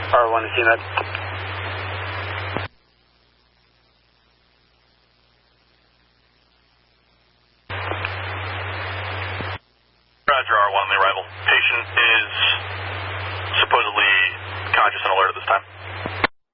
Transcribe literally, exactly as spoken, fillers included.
R one to C Med. Roger, R one, the arrival. Patient